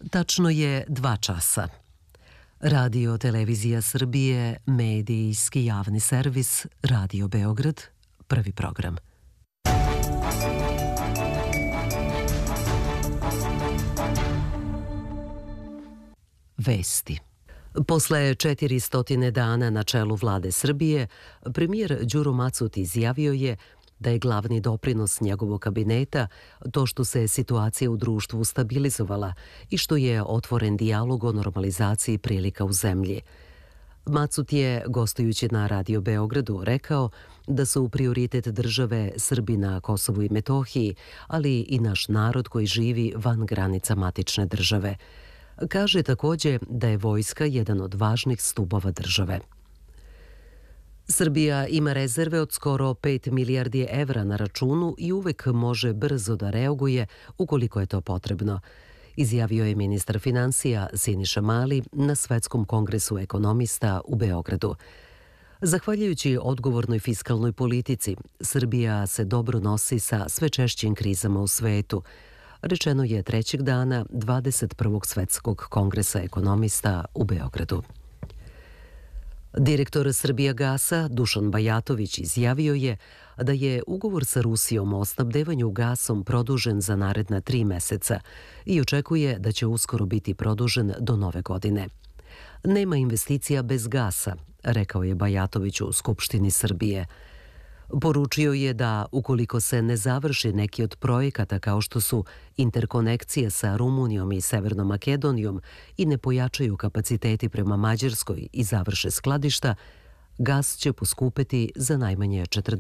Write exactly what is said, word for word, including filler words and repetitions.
Tačno je dva časa. Radio Televizija Srbije, medijski javni servis, Radio Beograd, prvi program. Vesti. Posle četiristo dana na čelu vlade Srbije, premijer Đuro Macut izjavio je da je glavni doprinos njegovog kabineta to što se situacija u društvu stabilizovala i što je otvoren dijalog o normalizaciji prilika u zemlji. Macut je, gostujući na Radio Beogradu, rekao da su prioritet države Srbi na Kosovu i Metohiji, ali i naš narod koji živi van granica matične države. Kaže također da je vojska jedan od važnih stubova države. Srbija ima rezerve od skoro pet milijardi evra na računu i uvek može brzo da reaguje ukoliko je to potrebno, izjavio je ministar finansija Siniša Mali na Svetskom kongresu ekonomista u Beogradu. Zahvaljujući odgovornoj fiskalnoj politici, Srbija se dobro nosi sa sve češćim krizama u svetu, rečeno je trećeg dana dvadeset prvog Svetskog kongresa ekonomista u Beogradu. Direktor Srbijagasa Dušan Bajatović izjavio je da je ugovor sa Rusijom o snabdevanju gasom produžen za naredna tri meseca i očekuje da će uskoro biti produžen do nove godine. Nema investicija bez gasa, rekao je Bajatović u Skupštini Srbije. Poručio je da ukoliko se ne završi neki od projekata kao što su interkonekcije sa Rumunijom i Severnom Makedonijom i ne pojačaju kapaciteti prema Mađarskoj i završe skladišta, gas će poskupeti za najmanje četrdeset